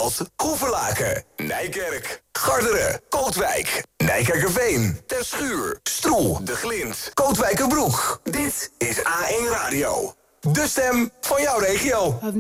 Velsen, Hoevelaken, Nijkerk, Garderen, Kootwijk, Nijkerkerveen, Terschuur, Stroe, De Glind, Kootwijkerbroek. Dit is A1 Radio. De stem van jouw regio.